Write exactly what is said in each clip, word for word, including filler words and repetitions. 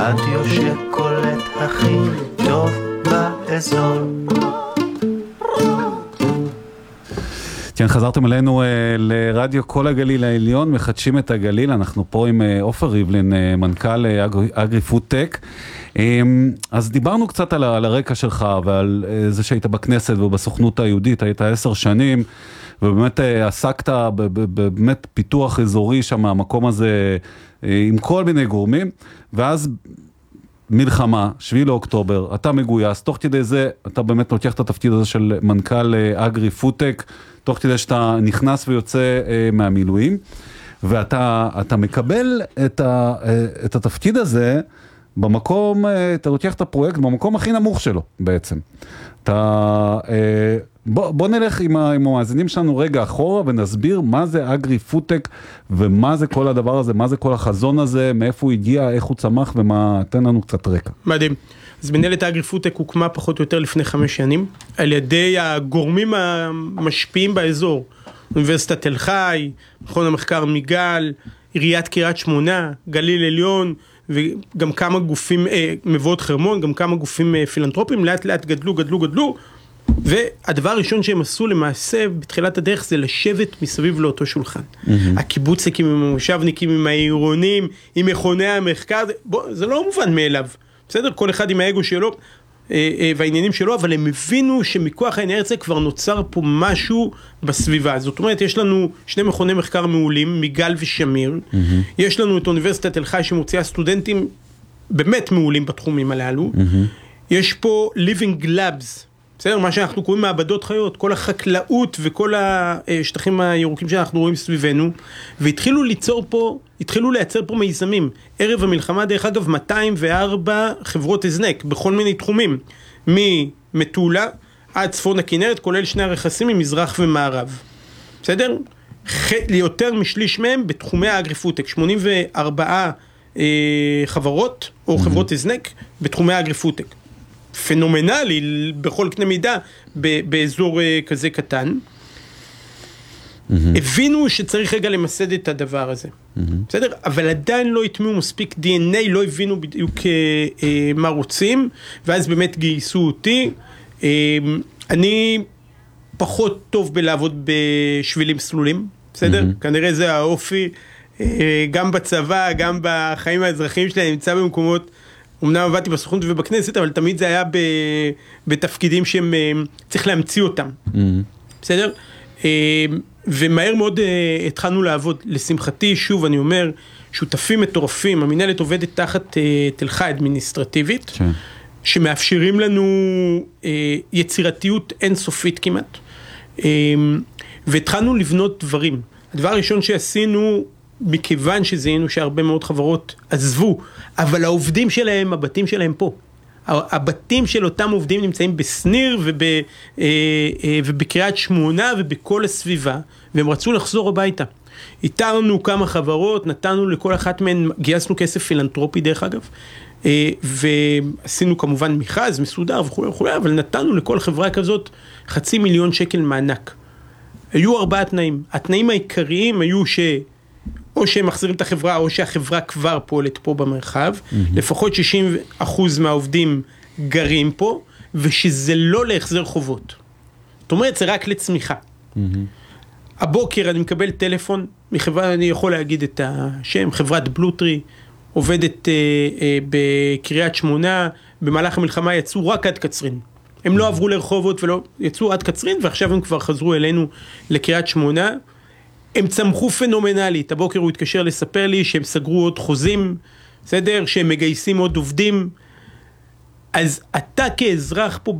רדיו שקולט הכי טוב באזור. כן, חזרתם אלינו אה, לרדיו כל הגליל העליון, מחדשים את הגליל, אנחנו פה עם אה, עופר ריבלין, אה, מנכ"ל אה, אגרי, אגרי פוד טק. אה, אז דיברנו קצת על, על הרקע שלך ועל אה, זה שהיית בכנסת ובסוכנות היהודית, היית עשר שנים, ובאמת אה, עסקת באמת פיתוח אזורי שם, המקום הזה, אה, עם כל מיני גורמים, ואז מלחמה, שביעי לאוקטובר, אתה מגויס, תוך כדי זה, אתה באמת לוקח את התפקיד הזה של מנכ"ל אה, אגרי פוד טק, תוך כדי שאתה נכנס ויוצא אה, מהמילואים, ואתה אתה מקבל את, ה, אה, את התפקיד הזה במקום, אה, אתה לוקח את הפרויקט במקום הכי נמוך שלו בעצם. אתה, אה, בוא, בוא נלך עם, ה, עם המאזינים שלנו רגע אחורה ונסביר מה זה אגרי פוד טק ומה זה כל הדבר הזה, מה זה כל החזון הזה, מאיפה הוא הגיע, איך הוא צמח ומה, תן לנו קצת רקע. מדהים. אז מנהלת אגרי פוד טק הוקמה פחות או יותר לפני חמש שנים, על ידי הגורמים המשפיעים באזור, אוניברסיטת תל חי, מכון המחקר מיגל, עיריית קריית שמונה, גליל עליון, וגם כמה גופים, אה, מבואות חרמון, גם כמה גופים אה, פילנטרופיים, לאט לאט גדלו, גדלו, גדלו, והדבר הראשון שהם עשו למעשה בתחילת הדרך זה לשבת מסביב לאותו שולחן. Mm-hmm. הקיבוצניקים עם המושבניקים, עם העירונים, עם מכוני המחקר, בוא, זה לא מובן מאליו. בסדר? כל אחד עם האגו שלו והעניינים שלו, אבל הם הבינו שמכוח העניין הזה כבר נוצר פה משהו בסביבה. זאת אומרת, יש לנו שני מכוני מחקר מעולים, מיגל ושמיר. Mm-hmm. יש לנו את אוניברסיטת תל חי שמוציאה סטודנטים באמת מעולים בתחומים הללו. Mm-hmm. יש פה living labs, בסדר? מה שאנחנו קוראים מעבדות חיות, כל החקלאות וכל השטחים הירוקים שאנחנו רואים סביבנו, והתחילו ליצור פה, התחילו לייצר פה מיזמים. ערב המלחמה, דרך אגב, מאתיים וארבע חברות הזנק, בכל מיני תחומים, ממטולה עד צפון הכנרת, כולל שני הרכסים ממזרח ומערב. בסדר? יותר משליש מהם בתחומי האגרי פוד טק, שמונים וארבע אה, חברות או חברות הזנק בתחומי האגרי פוד טק. פנומנלי בכל קנה מידה באזור כזה קטן. Mm-hmm. הבינו שצריך רגע למסד את הדבר הזה. Mm-hmm. בסדר? אבל עדיין לא התמיעו מספיק די אן איי, לא הבינו בדיוק אה, מה רוצים, ואז באמת גייסו אותי. אה, אני פחות טוב בלעבוד בשבילים סלולים, בסדר? Mm-hmm. כנראה זה האופי, אה, גם בצבא, גם בחיים האזרחיים שלי, אני נמצא במקומות, אמנם עבדתי בסוכנות ובכנסת, אבל תמיד זה היה ב, בתפקידים שהם צריך להמציא אותם. Mm-hmm. בסדר? ומהר מאוד התחלנו לעבוד. לשמחתי, שוב, אני אומר, שותפים מטורפים, המנהלת עובדת תחת תל חי אדמיניסטרטיבית, כן. שמאפשרים לנו יצירתיות אינסופית כמעט. והתחלנו לבנות דברים. הדבר הראשון שעשינו, מכיוון שזיהינו שהרבה מאוד חברות עזבו, אבל העובדים שלהם, הבתים שלהם פה. הבתים של אותם עובדים נמצאים בסניר וב, ובקריית שמונה ובכל הסביבה, והם רצו לחזור הביתה. איתרנו כמה חברות, נתנו לכל אחת מהן, גייסנו כסף פילנטרופי דרך אגב, ועשינו כמובן מכרז מסודר וכו' וכו', אבל נתנו לכל חברה כזאת חצי מיליון שקל מענק. היו ארבעה תנאים. התנאים העיקריים היו ש... או שהם מחזירים את החברה, או שהחברה כבר פועלת פה במרחב, mm-hmm. לפחות שישים אחוז מהעובדים גרים פה, ושזה לא להחזר חובות. זאת אומרת, זה רק לצמיחה. Mm-hmm. הבוקר אני מקבל טלפון, מחברה, אני יכול להגיד את השם, חברת בלוטרי, עובדת אה, אה, בקריית שמונה, במהלך המלחמה יצאו רק עד קצרין. הם mm-hmm. לא עברו לרחובות ולא יצאו עד קצרין, ועכשיו הם כבר חזרו אלינו לקריית שמונה, הם צמחו פנומנלית. הבוקר הוא התקשר לספר לי שהם סגרו עוד חוזים, בסדר? שהם מגייסים עוד עובדים. אז אתה כאזרח פה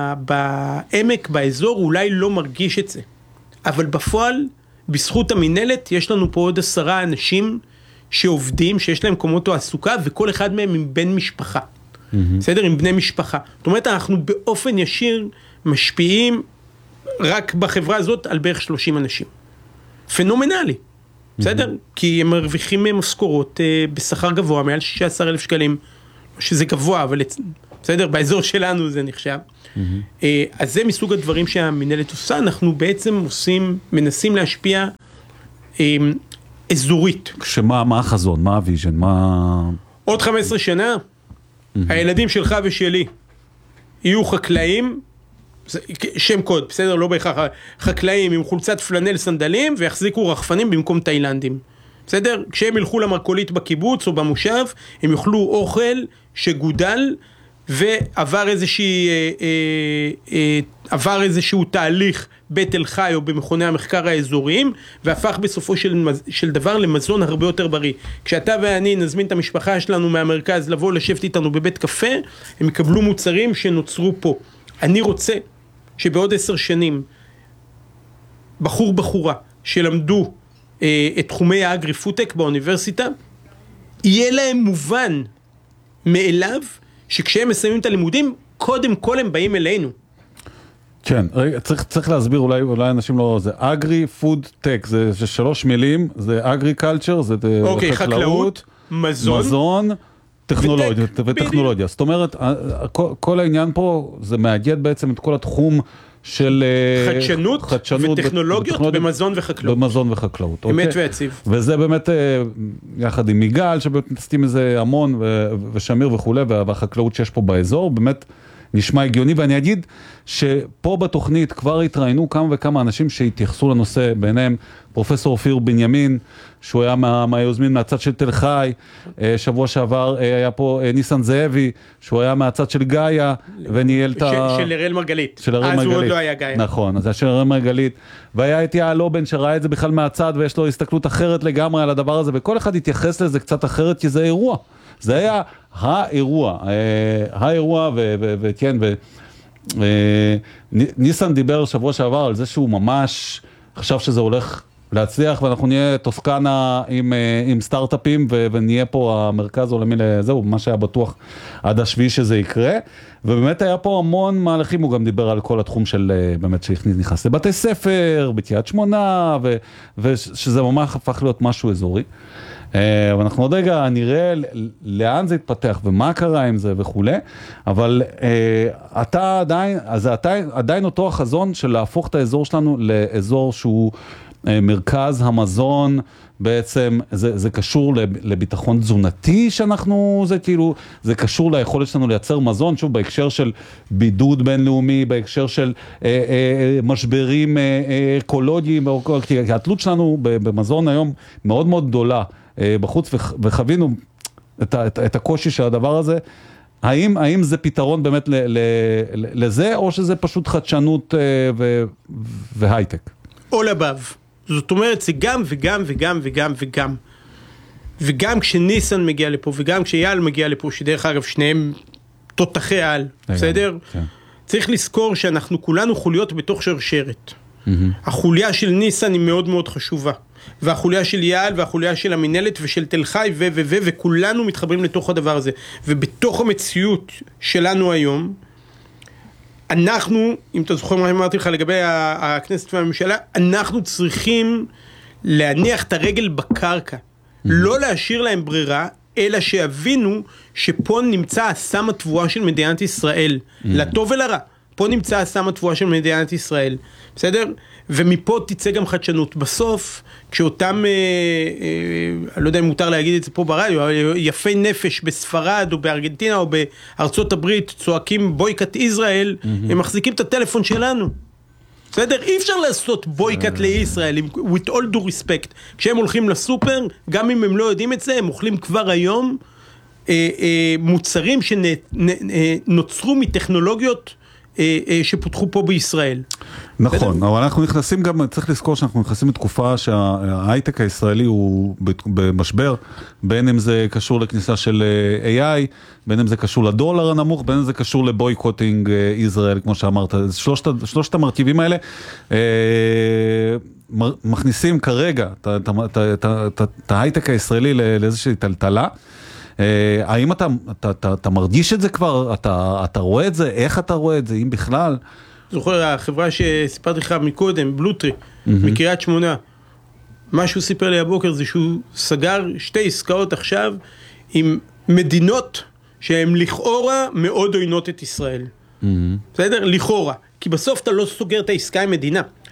בעמק, באזור, אולי לא מרגיש את זה. אבל בפועל, בזכות המנהלת, יש לנו פה עוד עשרה אנשים שעובדים, שיש להם קומות תעסוקה, וכל אחד מהם עם בן משפחה. Mm-hmm. בסדר? עם בני משפחה. זאת אומרת, אנחנו באופן ישיר משפיעים רק בחברה הזאת על בערך שלושים אנשים. פנומנלי, בסדר? כי הם מרוויחים משכורות בשכר גבוה, מעל שישה עשר אלף שקלים, שזה גבוה, אבל בסדר, באזור שלנו זה נחשב. אז זה מסוג הדברים שהמנהלת עושה, אנחנו בעצם עושים, מנסים להשפיע אזורית. שמה, מה החזון, מה הוויז'ן, מה... עוד חמש עשרה שנה, הילדים שלך ושלי יהיו חקלאים, שם קוד, בסדר? לא בהכרח, חקלאים עם חולצת פלנל סנדלים, ויחזיקו רחפנים במקום תאילנדים. בסדר? כשהם ילכו למרקולית בקיבוץ או במושב, הם יאכלו אוכל שגודל, ועבר איזושהי, אה, אה, אה, עבר איזשהו תהליך בתל חי או במכוני המחקר האזוריים, והפך בסופו של, של דבר למזון הרבה יותר בריא. כשאתה ואני נזמין את המשפחה שלנו מהמרכז לבוא לשבת איתנו בבית קפה, הם יקבלו מוצרים שנוצרו פה. אני רוצה שבעוד עשר שנים, בחור בחורה שלמדו אה, את תחומי האגרי-פודטק באוניברסיטה, יהיה להם מובן מאליו, שכשהם מסיימים את הלימודים, קודם כל הם באים אלינו. כן, רגע, צריך, צריך להסביר, אולי, אולי אנשים לא... זה אגרי-פוד-טק, זה, זה שלוש מילים, זה אגרי-קלצ'ר, זה אוקיי, חקלאות, חקלאות, מזון, מזון, טכנולוגיה, וטק, וטכנולוגיה. זאת אומרת, כל, כל העניין פה, זה מאגד בעצם את כל התחום של... חדשנות, חדשנות וטכנולוגיות, וטכנולוגיה, במזון וחקלאות. במזון וחקלאות. אמת אוקיי? ויציב. וזה באמת, יחד עם מיגל, שבאמת מתעסקים איזה המון, ו- ושמיר וכולי, והחקלאות שיש פה באזור, באמת נשמע הגיוני, ואני אגיד שפה בתוכנית כבר התראינו כמה וכמה אנשים שהתייחסו לנושא, ביניהם פרופסור אופיר בנימין, שהוא היה מה, מהיוזמים מהצד של תל חי, שבוע שעבר היה פה ניסן זאבי, שהוא היה מהצד של גאיה, וניהל את ה... של הראל מרגלית. של הראל מרגלית. אז הוא עוד לא היה גאיה. גאיה. נכון, אז היה של הראל מרגלית, והיה איתי הלובן שראה את זה בכלל מהצד, ויש לו הסתכלות אחרת לגמרי על הדבר הזה, וכל אחד התייחס לזה קצת אחרת, כי זה אירוע. זה היה האירוע, האירוע, וכן, וניסן דיבר שבוע שעבר על זה שהוא ממש חשב שזה הולך להצליח, ואנחנו נהיה טוסקנה עם, עם סטארט-אפים, ונהיה פה המרכז העולמי לזהו, מה שהיה בטוח עד השביעי שזה יקרה, ובאמת היה פה המון מהלכים, הוא גם דיבר על כל התחום של, באמת שנכנס לבתי ספר, בקריית שמונה, ו, ושזה ממש הפך להיות משהו אזורי. ואנחנו עוד רגע נראה לאן זה התפתח ומה קרה עם זה וכו', אבל אתה עדיין, אז אתה עדיין אותו החזון של להפוך את האזור שלנו לאזור שהוא מרכז המזון, בעצם זה, זה קשור לביטחון תזונתי שאנחנו, זה כאילו, זה קשור ליכולת שלנו לייצר מזון, שוב בהקשר של בידוד בינלאומי, בהקשר של אה, אה, משברים אה, אקולוגיים, כי התלות שלנו במזון היום מאוד מאוד גדולה אה, בחוץ, וחווינו את, את, את הקושי של הדבר הזה. האם, האם זה פתרון באמת ל, ל, לזה, או שזה פשוט חדשנות אה, ו, והייטק? או לבב. זאת אומרת, זה גם וגם וגם וגם וגם. וגם כשניסן מגיע לפה, וגם כשאייל מגיע לפה, שדרך אגב, שניהם תותחי על, בסדר? כן. צריך לזכור שאנחנו כולנו חוליות בתוך שרשרת. Mm-hmm. החוליה של ניסן היא מאוד מאוד חשובה. והחוליה של אייל, והחוליה של המנהלת ושל תל חי, ו- ו- ו- וכולנו מתחברים לתוך הדבר הזה. ובתוך המציאות שלנו היום, אנחנו, אם אתה זוכר מה אמרתי לך לגבי הכנסת והממשלה, אנחנו צריכים להניח את הרגל בקרקע, לא להשאיר להם ברירה, אלא שיבינו שפה נמצא הסם התבואה של מדינת ישראל, לטוב ולרע, פה נמצא הסם התבואה של מדינת ישראל, בסדר? ומפה תצא גם חדשנות. בסוף, כשאותם, אה, אה, אני לא יודע אם מותר להגיד את זה פה ברדיו, יפי נפש בספרד או בארגנטינה או בארצות הברית צועקים בויקט ישראל, mm-hmm. הם מחזיקים את הטלפון שלנו. בסדר? אי אפשר לעשות בויקט לישראל, with all due respect. כשהם הולכים לסופר, גם אם הם לא יודעים את זה, הם אוכלים כבר היום אה, אה, מוצרים שנוצרו מטכנולוגיות שפותחו פה בישראל. נכון, אבל אנחנו נכנסים גם, צריך לזכור שאנחנו נכנסים לתקופה שההייטק הישראלי הוא במשבר, בין אם זה קשור לכניסה של איי איי, בין אם זה קשור לדולר הנמוך, בין אם זה קשור לבויקוטינג ישראל, כמו שאמרת. שלושת, שלושת המרכיבים האלה מכניסים כרגע את ההייטק הישראלי לאיזושהי טלטלה. האם אתה, אתה, אתה, אתה מרגיש את זה כבר? אתה, אתה רואה את זה? איך אתה רואה את זה? אם בכלל? זוכר, החברה שסיפרתי לך מקודם, בלוטרי, mm-hmm. מקריית שמונה, מה שהוא סיפר לי הבוקר זה שהוא סגר שתי עסקאות עכשיו עם מדינות שהן לכאורה מאוד עוינות את ישראל. Mm-hmm. בסדר? לכאורה. כי בסוף אתה לא סוגר את העסקה עם מדינה.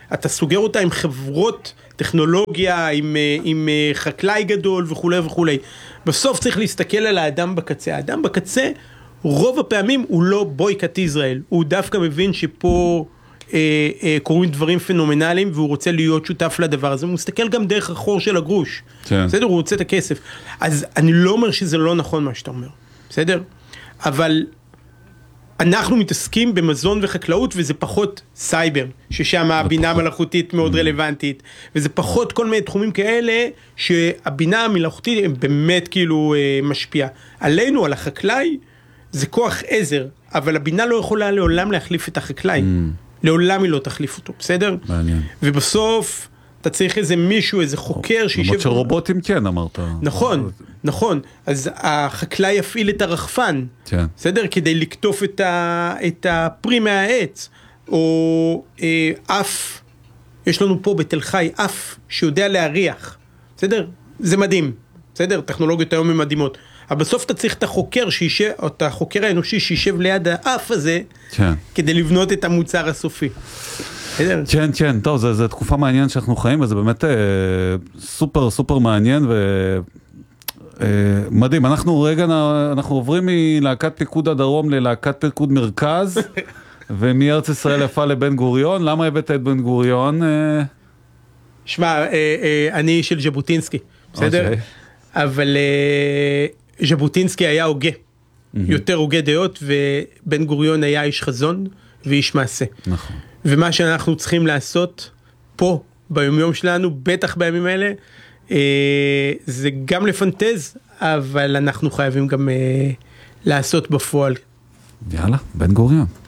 אתה סוגר אותה עם חברות טכנולוגיה, עם, עם חקלאי גדול וכולי וכולי. בסוף צריך להסתכל על האדם בקצה. האדם בקצה, רוב הפעמים הוא לא בויקט ישראל, הוא דווקא מבין שפה אה, אה, קורים דברים פנומנליים, והוא רוצה להיות שותף לדבר הזה, הוא מסתכל גם דרך החור של הגרוש, כן. בסדר? הוא רוצה את הכסף. אז אני לא אומר שזה לא נכון מה שאתה אומר, בסדר? אבל אנחנו מתעסקים במזון וחקלאות, וזה פחות סייבר, ששם הבינה המלאכותית מאוד רלוונטית, וזה פחות כל מיני תחומים כאלה, שהבינה המלאכותית באמת כאילו משפיעה. עלינו, על החקלאי, זה כוח עזר, אבל הבינה לא יכולה לעולם להחליף את החקלאי. לעולם היא לא תחליף אותו, בסדר? מעניין. ובסוף אתה צריך איזה מישהו, איזה חוקר שישב... למרות שרובוטים כן, אמרת. נכון, נכון. אז החקלאי יפעיל את הרחפן, כן. בסדר? כדי לקטוף את, ה... את הפרי מהעץ, או אה, אף, יש לנו פה בתל חי אף שיודע להריח, בסדר? זה מדהים, בסדר? טכנולוגיות היום הן מדהימות. אבל בסוף אתה צריך את החוקר שישב, או את החוקר האנושי שישב ליד האף הזה, כן. כדי לבנות את המוצר הסופי. כן, כן, טוב, זה, זה תקופה מעניינת שאנחנו חיים, וזה באמת אה, סופר, סופר מעניין, ו... אה, מדהים. אנחנו רגע, אנחנו עוברים מלהקת פיקוד הדרום ללהקת פיקוד מרכז, ומארץ ישראל יפה לבן גוריון. למה הבאת את בן גוריון? אה... שמע, אה, אה, אני של ז'בוטינסקי, בסדר? Okay. אבל אה, ז'בוטינסקי היה הוגה, mm-hmm. יותר הוגה דעות, ובן גוריון היה איש חזון ואיש מעשה. נכון. ומה שאנחנו צריכים לעשות פה, ביומיום שלנו, בטח בימים האלה, אה, זה גם לפנטז, אבל אנחנו חייבים גם אה, לעשות בפועל. יאללה, בן גוריון.